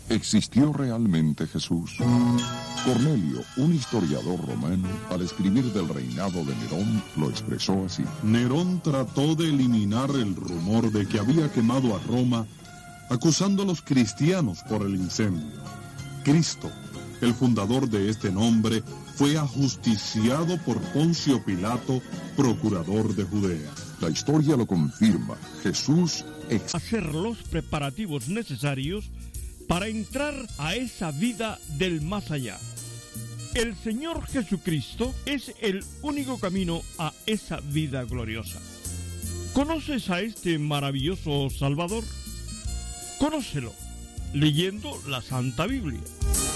¿Existió realmente Jesús? Cornelio, un historiador romano, al escribir del reinado de Nerón, lo expresó así. Nerón trató de eliminar el rumor de que había quemado a Roma, acusando a los cristianos por el incendio. Cristo, el fundador de este nombre, fue ajusticiado por Poncio Pilato, procurador de Judea. La historia lo confirma. Jesús hacer los preparativos necesarios para entrar a esa vida del más allá. El Señor Jesucristo es el único camino a esa vida gloriosa. ¿Conoces a este maravilloso Salvador? Conócelo leyendo la Santa Biblia.